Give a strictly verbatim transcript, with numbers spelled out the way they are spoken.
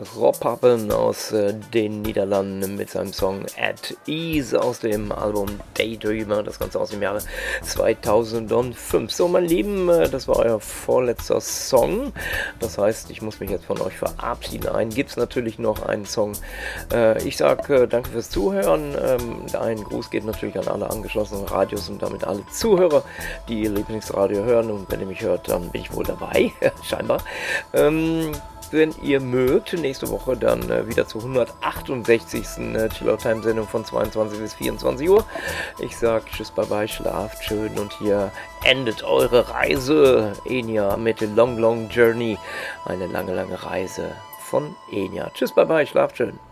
Rob Pappen aus äh, den Niederlanden mit seinem Song At Ease aus dem Album Daydreamer, das Ganze aus dem Jahre zweitausendfünf. So, mein Lieben, äh, das war euer vorletzter Song. Das heißt, ich muss mich jetzt von euch verabschieden. Einen gibt es natürlich noch einen Song. Äh, ich sage äh, danke fürs Zuhören. Ähm, ein Gruß geht natürlich an alle angeschlossenen Radios und damit alle Zuhörer, die ihr Lieblingsradio hören. Und wenn ihr mich hört, dann bin ich wohl dabei, scheinbar. Ähm, Wenn ihr mögt, nächste Woche dann äh, wieder zur hundertachtundsechzigsten Äh, Chill-Out-Time-Sendung von zweiundzwanzig bis vierundzwanzig Uhr. Ich sag tschüss, bye bye, schlaft schön und hier endet eure Reise. Enya mit Long Long Journey. Eine lange, lange Reise von Enya. Tschüss, bye bye, schlaft schön.